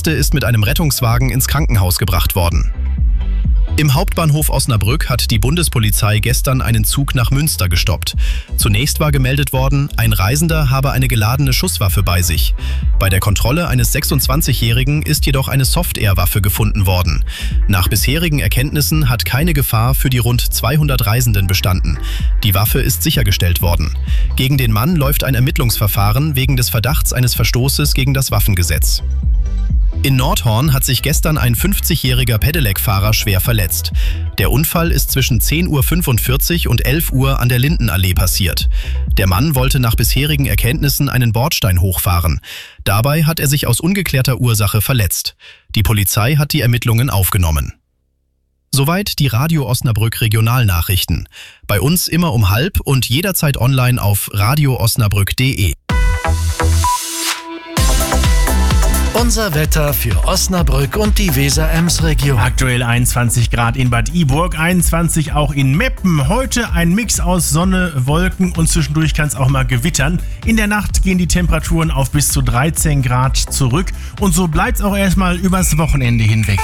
Verletzte ist mit einem Rettungswagen ins Krankenhaus gebracht worden. Im Hauptbahnhof Osnabrück hat die Bundespolizei gestern einen Zug nach Münster gestoppt. Zunächst war gemeldet worden, ein Reisender habe eine geladene Schusswaffe bei sich. Bei der Kontrolle eines 26-Jährigen ist jedoch eine Soft-Air-Waffe gefunden worden. Nach bisherigen Erkenntnissen hat keine Gefahr für die rund 200 Reisenden bestanden. Die Waffe ist sichergestellt worden. Gegen den Mann läuft ein Ermittlungsverfahren wegen des Verdachts eines Verstoßes gegen das Waffengesetz. In Nordhorn hat sich gestern ein 50-jähriger Pedelec-Fahrer schwer verletzt. Der Unfall ist zwischen 10:45 Uhr und 11 Uhr an der Lindenallee passiert. Der Mann wollte nach bisherigen Erkenntnissen einen Bordstein hochfahren. Dabei hat er sich aus ungeklärter Ursache verletzt. Die Polizei hat die Ermittlungen aufgenommen. Soweit die Radio Osnabrück Regionalnachrichten. Bei uns immer um 12:30 und jederzeit online auf radioosnabrück.de. Unser Wetter für Osnabrück und die Weser-Ems-Region. Aktuell 21 Grad in Bad Iburg, 21 auch in Meppen. Heute ein Mix aus Sonne, Wolken und zwischendurch kann es auch mal gewittern. In der Nacht gehen die Temperaturen auf bis zu 13 Grad zurück. Und so bleibt es auch erstmal übers Wochenende hinweg.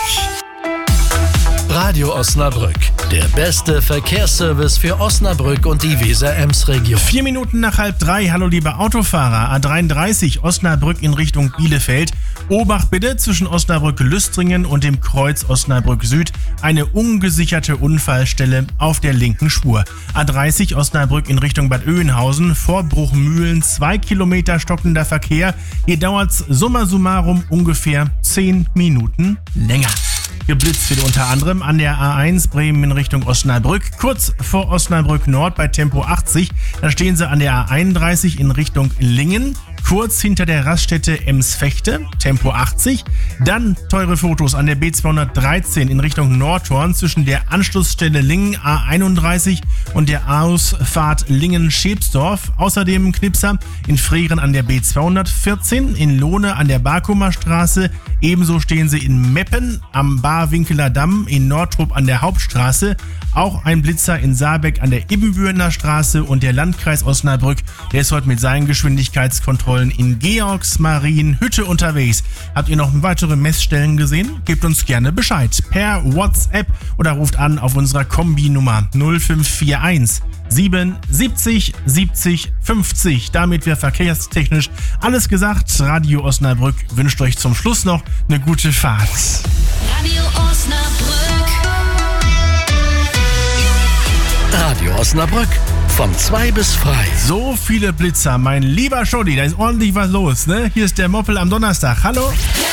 Radio Osnabrück, der beste Verkehrsservice für Osnabrück und die Weser-Ems-Region. 4 Minuten nach 2:30. Hallo liebe Autofahrer. A33 Osnabrück in Richtung Bielefeld. Obacht bitte zwischen Osnabrück-Lüstringen und dem Kreuz Osnabrück Süd. Eine ungesicherte Unfallstelle auf der linken Spur. A30 Osnabrück in Richtung Bad Oeynhausen. Vor Bruchmühlen 2 Kilometer stockender Verkehr. Hier dauert es summa summarum ungefähr 10 Minuten länger. Geblitzt wird unter anderem an der A1 Bremen in Richtung Osnabrück, kurz vor Osnabrück Nord bei Tempo 80. Da stehen sie an der A31 in Richtung Lingen, kurz hinter der Raststätte Ems-Vechte, Tempo 80. Dann teure Fotos an der B213 in Richtung Nordhorn zwischen der Anschlussstelle Lingen A31 und der Ausfahrt Lingen-Schebsdorf. Außerdem Knipser in Freren an der B214, in Lohne an der Barkumer Straße. Ebenso stehen sie in Meppen am Barwinkeler Damm, in Nordtrup an der Hauptstraße. Auch ein Blitzer in Saarbeck an der Ibbenbürener Straße und der Landkreis Osnabrück, der ist heute mit seinen Geschwindigkeitskontrollen in Georgsmarienhütte unterwegs. Habt ihr noch weitere Messstellen gesehen? Gebt uns gerne Bescheid per WhatsApp oder ruft an auf unserer Kombi-Nummer 0541 77 70 50. Damit wäre verkehrstechnisch alles gesagt. Radio Osnabrück wünscht euch zum Schluss noch eine gute Fahrt. Radio Osnabrück. Radio Osnabrück von 2 bis frei. So viele Blitzer, mein lieber Scholli, da ist ordentlich was los, ne? Hier ist der Moppel am Donnerstag. Hallo?